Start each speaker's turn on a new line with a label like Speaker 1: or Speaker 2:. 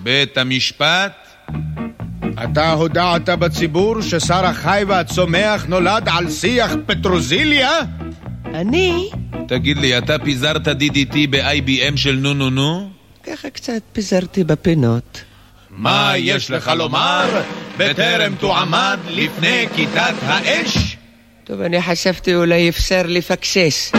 Speaker 1: בית המשפט?
Speaker 2: אתה הודעת בציבור ששר החי והצומח נולד על שיח פטרוזיליה?
Speaker 3: אני?
Speaker 1: תגיד לי, אתה פיזרת DDT ב-IBM של נו?
Speaker 3: ככה קצת פיזרתי בפינות.
Speaker 1: מה יש לך לומר בטרם תועמד לפני כיתת האש?
Speaker 3: טוב, אני חשבתי אולי אפשר לפקסס.